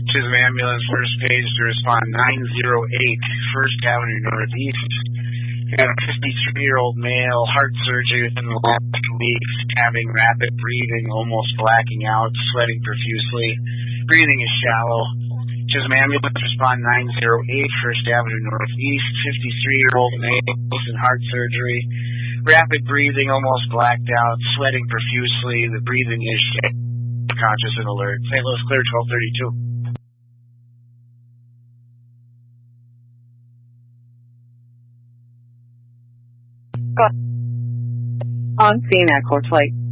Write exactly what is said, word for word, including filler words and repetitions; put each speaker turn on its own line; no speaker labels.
Chisholm Ambulance, first page to respond nine zero eight, First Avenue Northeast. Got a fifty-three-year-old male, heart surgery within the last two weeks, having rapid breathing, almost blacking out, sweating profusely. Breathing is shallow. Chisholm Ambulance, respond nine zero eight, First Avenue Northeast. fifty-three-year-old male, in heart surgery. Rapid breathing, almost blacked out, sweating profusely. The breathing is shallow, conscious and alert. Saint Louis clear, twelve thirty-two.
On scene, Echo Flight